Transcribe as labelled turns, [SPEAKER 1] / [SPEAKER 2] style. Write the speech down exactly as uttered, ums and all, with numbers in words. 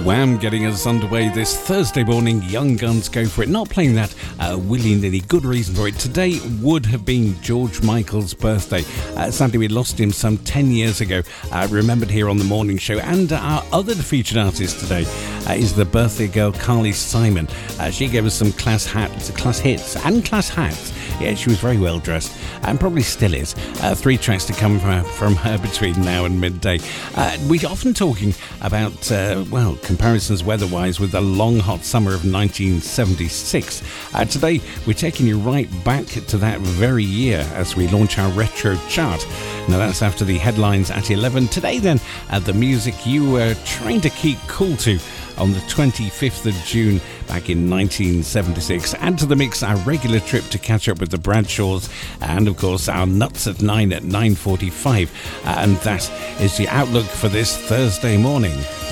[SPEAKER 1] Wham getting us underway this Thursday morning. Young Guns Go For It. Not playing that uh, willy-nilly. Good reason for it. Today would have been George Michael's birthday. Uh, sadly, we lost him some ten years ago. Uh, remembered here on the morning show. And our other featured artist today uh, is the birthday girl Carly Simon. Uh, she gave us some class hats, class hits and class hats. Yeah, she was very well dressed and probably still is. Uh, three tracks to come from her, from her between now and midday. Uh, we're often talking about, uh, well, comparisons weather-wise with the long hot summer of nineteen seventy-six. Uh, today, we're taking you right back to that very year as we launch our retro chart. Now, that's after the headlines at eleven. Today, then, uh, the music you were trying to keep cool to on the twenty-fifth of June back in nineteen seventy-six. Add to the mix our regular trip to catch up with the Bradshaws and, of course, our Nuts at nine at nine forty-five. Uh, and that is the outlook for this Thursday morning.